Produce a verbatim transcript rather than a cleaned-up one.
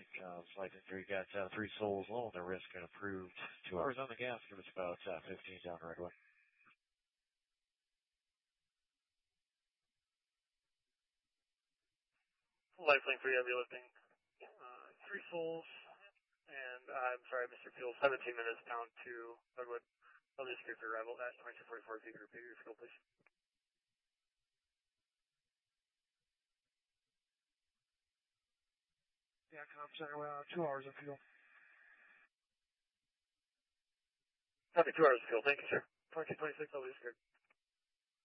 Uh, flight three got uh, three souls low on their risk and approved. Two hours on the gas. Give us about uh, fifteen down the right way. Lifeline for you, heavy lifting. Uh, three souls, and uh, I'm sorry, Mister Fuel, seventeen minutes down to Redwood. I'll just skip your arrival at twenty-two forty-four. If you could repeat your fuel, please. Yeah, com center, uh, two hours of fuel. Copy, two hours of fuel. Thank you, sir. twenty-two twenty-six, I'll be scared.